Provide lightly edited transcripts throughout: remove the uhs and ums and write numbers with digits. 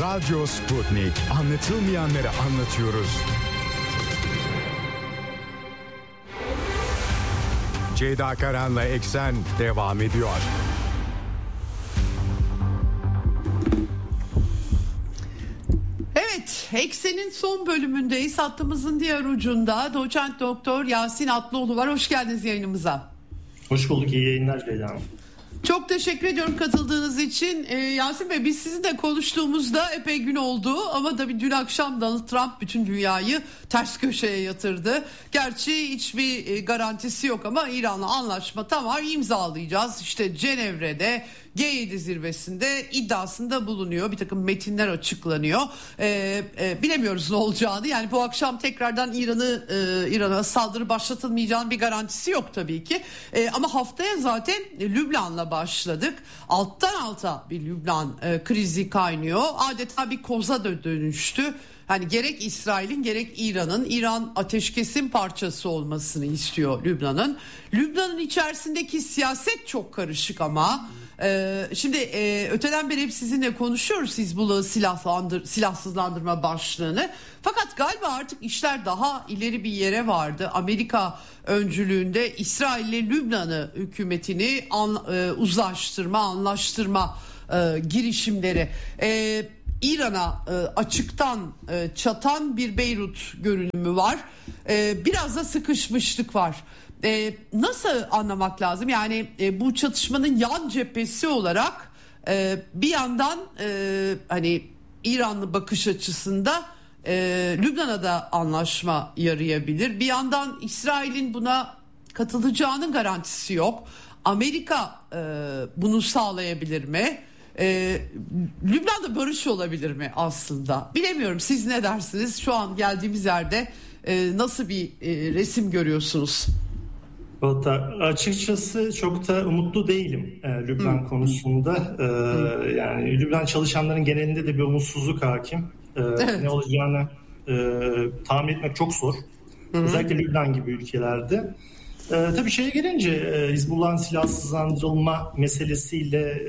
Radyo Sputnik. Anlatılmayanları anlatıyoruz. Ceyda Karan'la Eksen devam ediyor. Evet, Eksen'in son bölümündeyiz. Hattımızın diğer ucunda Doçent Doktor Yasin Atlıoğlu var. Hoş geldiniz yayınımıza. Hoş bulduk, iyi yayınlar Ceyda Hanım. Çok teşekkür ediyorum katıldığınız için. Yasin Bey, biz sizinle konuştuğumuzda epey gün oldu ama tabii dün akşam Donald Trump bütün dünyayı ters köşeye yatırdı. Gerçi hiçbir garantisi yok ama İran'la anlaşma tamam imzalayacağız. İşte Cenevre'de G7 zirvesinde iddiasında bulunuyor. Bir takım metinler açıklanıyor. Bilemiyoruz ne olacağını. Yani bu akşam tekrardan İran'a saldırı başlatılmayacağının bir garantisi yok tabii ki. Ama haftaya zaten Lübnan'la başladık. Alttan alta bir Lübnan krizi kaynıyor. Adeta bir koza dönüştü. Hani gerek İsrail'in gerek İran ateşkesin parçası olmasını istiyor Lübnan'ın. Lübnan'ın içerisindeki siyaset çok karışık ama şimdi öteden beri hep sizinle konuşuyoruz Hizbullah'ı silahsızlandırma başlığını. Fakat galiba artık işler daha ileri bir yere vardı. Amerika öncülüğünde İsrail ile Lübnan'ı hükümetini uzlaştırma, anlaştırma girişimleri. İran'a açıktan çatan bir Beyrut görünümü var. Biraz da sıkışmışlık var. Nasıl anlamak lazım? Yani bu çatışmanın yan cephesi olarak bir yandan hani İranlı bakış açısında Lübnan'a da anlaşma yarayabilir. Bir yandan İsrail'in buna katılacağının garantisi yok. Amerika bunu sağlayabilir mi? Lübnan'da barış olabilir mi aslında? Bilemiyorum, siz ne dersiniz? Şu an geldiğimiz yerde nasıl bir resim görüyorsunuz? Açıkçası çok da umutlu değilim Lübnan konusunda. Yani Lübnan çalışanların genelinde de bir umutsuzluk hakim. Evet. Ne olacağını tahmin etmek çok zor. Özellikle Lübnan gibi ülkelerde. Tabii şeye gelince Hizbullah'ın silahsızlandırılma meselesiyle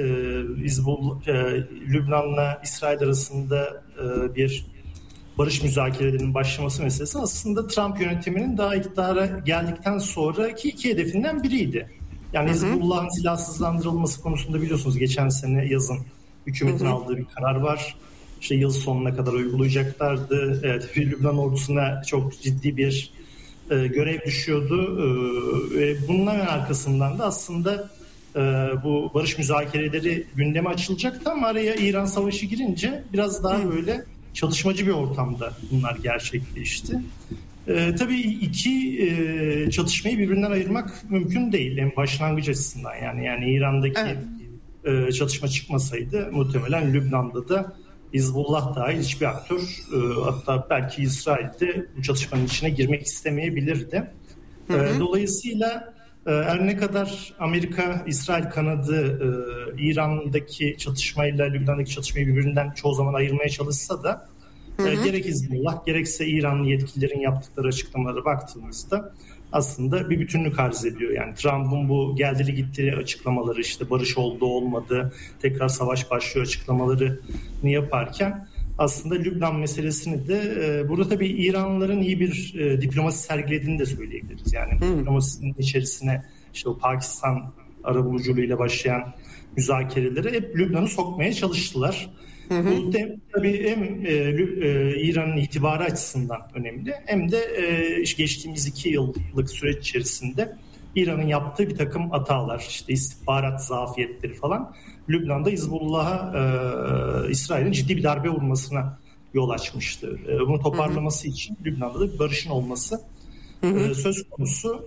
Lübnan'la İsrail arasında bir barış müzakerelerinin başlaması meselesi aslında Trump yönetiminin daha iktidara geldikten sonraki iki hedefinden biriydi. Yani Hizbullah'ın silahsızlandırılması konusunda biliyorsunuz geçen sene yazın hükümetin aldığı bir karar var. İşte yıl sonuna kadar uygulayacaklardı. Tabii Lübnan ordusuna çok ciddi bir görev düşüyordu ve bunların arkasından da aslında bu barış müzakereleri gündeme açılacaktı ama araya İran savaşı girince biraz daha böyle çalışmacı bir ortamda bunlar gerçekleşti. Tabii iki çatışmayı birbirinden ayırmak mümkün değil en başlangıç açısından yani İran'daki çatışma çıkmasaydı muhtemelen Lübnan'da da Hizbullah dahil hiçbir aktör hatta belki İsrail'de bu çatışmanın içine girmek istemeyebilirdi. Dolayısıyla her ne kadar Amerika-İsrail kanadı İran'daki çatışmayla Lübnan'daki çatışmayı birbirinden çoğu zaman ayırmaya çalışsa da gerek Hizbullah gerekse İranlı yetkililerin yaptıkları açıklamalara baktığımızda aslında bir bütünlük arz ediyor. Yani Trump'ın bu geldili gittiği açıklamaları işte barış oldu olmadı tekrar savaş başlıyor açıklamalarını yaparken aslında Lübnan meselesini de burada tabii İranlıların iyi bir diplomasi sergilediğini de söyleyebiliriz. Yani diplomasinin içerisine işte o Pakistan arabuluculuğuyla başlayan müzakerelere hep Lübnan'ı sokmaya çalıştılar. Bu da tabii hem İran'ın itibarı açısından önemli hem de geçtiğimiz 2 yıllık süreç içerisinde İran'ın yaptığı bir takım hatalar, işte istihbarat zafiyetleri falan Lübnan'da Hizbullah'a İsrail'in ciddi bir darbe vurmasına yol açmıştı. Bunu toparlaması için Lübnan'da da bir barışın olması söz konusu.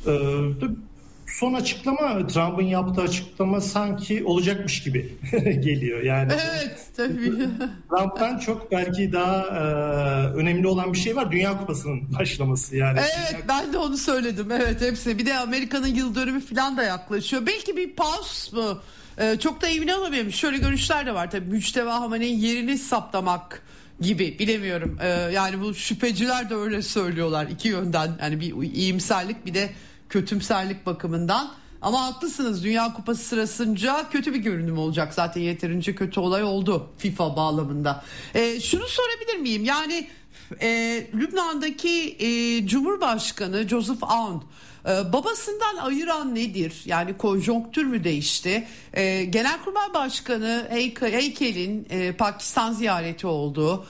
Son açıklama, Trump'ın yaptığı açıklama sanki olacakmış gibi geliyor. Yani evet, tabii. Trump'tan çok belki daha önemli olan bir şey var. Dünya Kupası'nın başlaması yani. Evet, ben de onu söyledim. Evet, hepsi. Bir de Amerika'nın yıl dönümü falan da yaklaşıyor. Belki bir pause mu? Çok da emin olamıyorum. Şöyle görüşler de var tabii. Müçteva Hamene'nin yerini saptamak gibi, bilemiyorum. Yani bu şüpheciler de öyle söylüyorlar iki yönden. Yani bir iyimserlik bir de kötümserlik bakımından. Ama haklısınız, Dünya Kupası sırasınca kötü bir görünüm olacak. Zaten yeterince kötü olay oldu FIFA bağlamında. Şunu sorabilir miyim? Yani Lübnan'daki Cumhurbaşkanı Joseph Aoun, babasından ayıran nedir? Yani konjonktür mü değişti? Genelkurmay Başkanı Heykel'in Pakistan ziyareti oldu.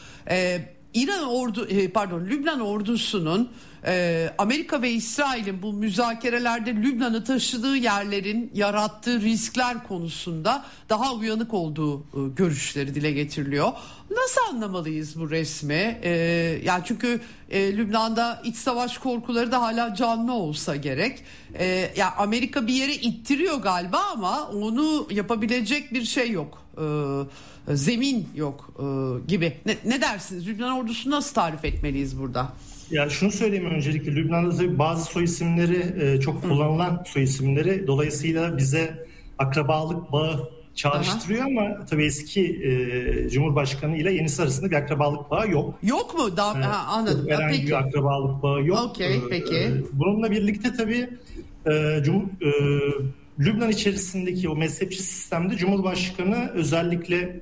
Lübnan ordusunun Amerika ve İsrail'in bu müzakerelerde Lübnan'ı taşıdığı yerlerin yarattığı riskler konusunda daha uyanık olduğu görüşleri dile getiriliyor. Nasıl anlamalıyız bu resmi? Yani çünkü Lübnan'da iç savaş korkuları da hala canlı olsa gerek. Yani Amerika bir yere ittiriyor galiba ama onu yapabilecek bir şey yok. Zemin yok gibi. Ne dersiniz? Lübnan ordusunu nasıl tarif etmeliyiz burada? Ya şunu söyleyeyim öncelikle, Lübnan'da tabii bazı soy isimleri çok kullanılan soy isimleri, dolayısıyla bize akrabalık bağı çağrıştırıyor ama tabii eski Cumhurbaşkanı ile yenisi arasında bir akrabalık bağı yok. Yok mu? Anladım. Herhangi bir akrabalık bağı yok. Okay, peki. Bununla birlikte tabii Lübnan içerisindeki o mezhepçi sistemde Cumhurbaşkanı özellikle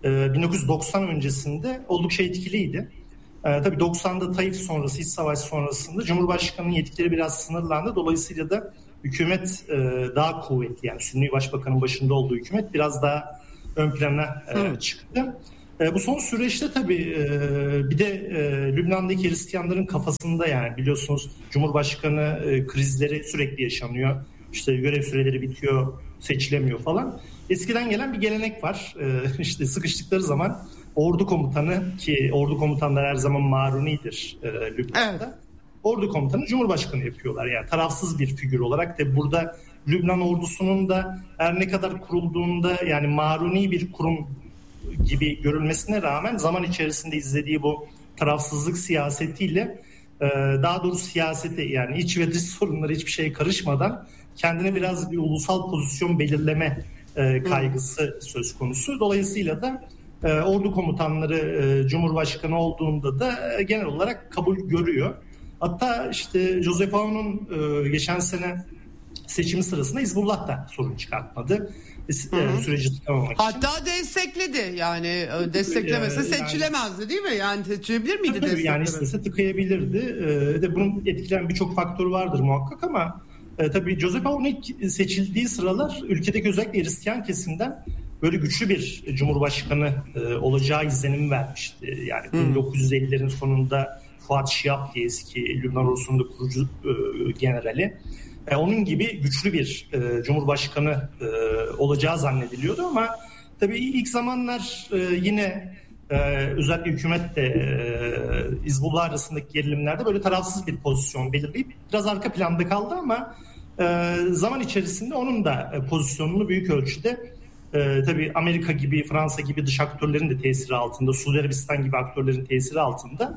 1990 öncesinde oldukça etkiliydi. Tabii 90'da Taif sonrası, iç savaş sonrasında Cumhurbaşkanı'nın yetkileri biraz sınırlandı. Dolayısıyla da hükümet daha kuvvetli, yani Sünni Başbakan'ın başında olduğu hükümet biraz daha ön plana çıktı. Bu son süreçte tabii bir de Lübnan'daki Hristiyanların kafasında, yani biliyorsunuz Cumhurbaşkanı krizleri sürekli yaşanıyor. İşte görev süreleri bitiyor, seçilemiyor falan. Eskiden gelen bir gelenek var. İşte sıkıştıkları zaman ordu komutanı, ki ordu komutanları her zaman Maruni'dir Lübnan'da. Evet. Ordu komutanı Cumhurbaşkanı yapıyorlar. Yani tarafsız bir figür olarak da burada Lübnan ordusunun da her ne kadar kurulduğunda yani Maruni bir kurum gibi görülmesine rağmen zaman içerisinde izlediği bu tarafsızlık siyasetiyle daha doğrusu siyasete, yani iç ve dış sorunlara hiçbir şeye karışmadan kendine biraz bir ulusal pozisyon belirleme kaygısı söz konusu. Dolayısıyla da ordu komutanları Cumhurbaşkanı olduğunda da genel olarak kabul görüyor. Hatta işte Joseph Aoun'un geçen sene seçimi sırasında Hizbullah da sorun çıkartmadı. Süreci tıkamamak için. Hatta destekledi, yani desteklemese seçilemezdi değil mi? Yani seçilebilir miydi desteklemesi? Yani istese tıkayabilirdi. De bunun etkileyen birçok faktör vardır muhakkak ama tabii Joseph Aoun ilk seçildiği sıralar ülkedeki özellikle Hristiyan kesimden böyle güçlü bir cumhurbaşkanı olacağı izlenimi vermişti. Yani 1950'lerin sonunda Fuat Şiap diye eski Lübnan ordusunun kurucu generali. Onun gibi güçlü bir cumhurbaşkanı olacağı zannediliyordu ama tabii ilk zamanlar yine özellikle hükümetle Hizbullah arasındaki gerilimlerde böyle tarafsız bir pozisyon belirleyip biraz arka planda kaldı ama zaman içerisinde onun da pozisyonunu büyük ölçüde tabii Amerika gibi, Fransa gibi dış aktörlerin de tesiri altında, Suudi Arabistan gibi aktörlerin tesiri altında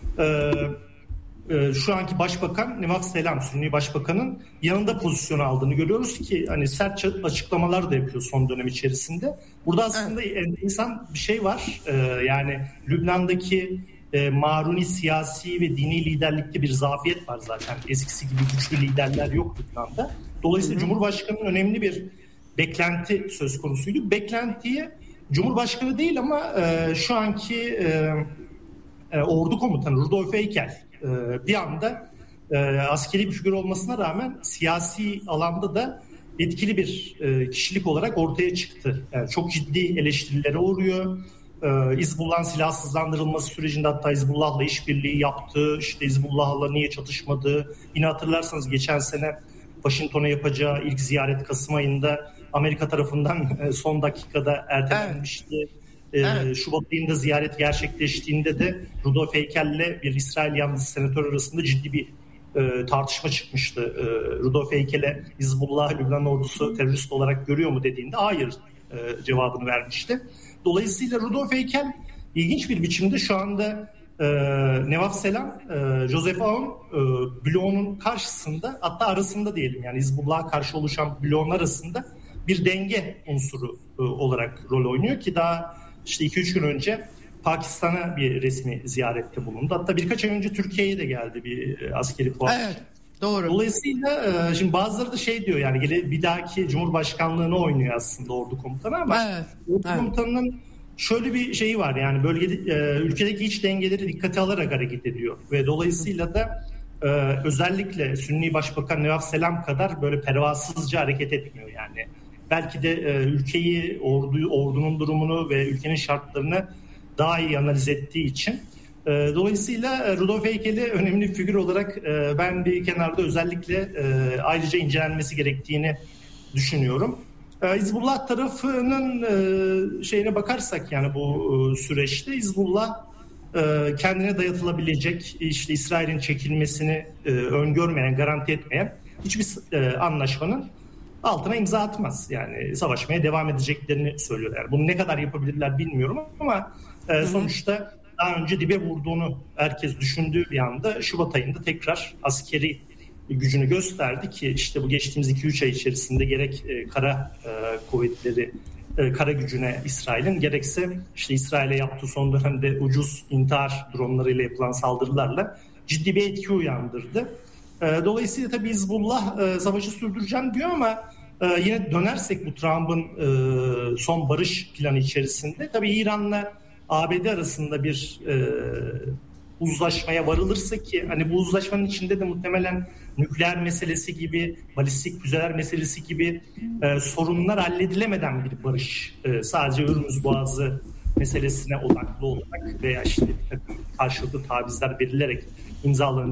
şu anki başbakan Nevaf Selam, Sünni başbakanın yanında pozisyon aldığını görüyoruz ki hani sert açıklamalar da yapıyor son dönem içerisinde. Burada aslında insan bir şey var. Yani Lübnan'daki Maruni siyasi ve dini liderlikte bir zafiyet var zaten. Eskisi gibi güçlü liderler yok Lübnan'da. Dolayısıyla Cumhurbaşkanı'nın önemli bir beklenti söz konusuydu. Beklentiye Cumhurbaşkanı değil ama şu anki ordu komutanı Rudolf Heykel bir anda askeri bir figür olmasına rağmen siyasi alanda da etkili bir kişilik olarak ortaya çıktı. Yani çok ciddi eleştirilere uğruyor. Hizbullah'ın silahsızlandırılması sürecinde hatta Hizbullah'la işbirliği yaptı. İşte Hizbullah'la niye çatışmadı? Yine hatırlarsanız geçen sene Washington'a yapacağı ilk ziyaret Kasım ayında Amerika tarafından son dakikada ertelenmişti. Evet. Şubat ayında ziyaret gerçekleştiğinde de Rudolf Heykel'le bir İsrail yanlısı senatör arasında ciddi bir tartışma çıkmıştı. Rudolf Heykel'e Hizbullah Lübnan ordusu terörist olarak görüyor mu dediğinde hayır cevabını vermişti. Dolayısıyla Rudolf Heykel ilginç bir biçimde şu anda Nevaf Selam, Joseph Aoun bloğunun karşısında, hatta arasında diyelim, yani Hizbullah'a karşı oluşan bloğun arasında bir denge unsuru olarak rol oynuyor ki daha işte 2-3 gün önce Pakistan'a bir resmi ziyarette bulundu. Hatta birkaç ay önce Türkiye'ye de geldi bir askeri fuar Doğru. Dolayısıyla şimdi bazıları da şey diyor, yani bir dahaki Cumhurbaşkanlığını oynuyor aslında ordu komutanı, ama ordu komutanının şöyle bir şeyi var, yani ülkedeki iç dengeleri dikkate alarak hareket ediyor ve dolayısıyla da özellikle Sünni Başbakan Nevaf Selam kadar böyle pervasızca hareket etmiyor yani. Belki de ülkeyi, ordunun durumunu ve ülkenin şartlarını daha iyi analiz ettiği için. Dolayısıyla Rudolf Heykel'i önemli bir figür olarak ben bir kenarda özellikle ayrıca incelenmesi gerektiğini düşünüyorum. Hizbullah tarafının şeyine bakarsak, yani bu süreçte Hizbullah kendine dayatılabilecek, işte İsrail'in çekilmesini öngörmeyen, garanti etmeyen hiçbir anlaşmanın altına imza atmaz. Yani savaşmaya devam edeceklerini söylüyorlar. Bunu ne kadar yapabilirler bilmiyorum ama sonuçta daha önce dibe vurduğunu herkes düşündüğü bir anda Şubat ayında tekrar askeri gücünü gösterdi ki işte bu geçtiğimiz 2-3 ay içerisinde gerek kara kuvvetleri, kara gücüne İsrail'in, gerekse işte İsrail'e yaptığı son dönemde ucuz intihar dronlarıyla yapılan saldırılarla ciddi bir etki uyandırdı. Dolayısıyla tabii Hizbullah savaşı sürdüreceğim diyor ama yine dönersek bu Trump'ın son barış planı içerisinde tabii İran'la ABD arasında bir uzlaşmaya varılırsa, ki hani bu uzlaşmanın içinde de muhtemelen nükleer meselesi gibi, balistik füzeler meselesi gibi sorunlar halledilemeden bir barış, sadece Hürmüz Boğazı meselesine odaklı olarak veya işte karşılıklı tavizler verilerek imzalanacak